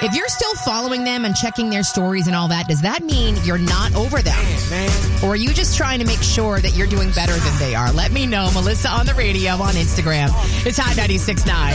If you're still following them and checking their stories and all that, does that mean you're not over them? Or are you just trying to make sure that you're doing better than they are? Let me know. Melissa on the radio on Instagram. It's Hot 96.9.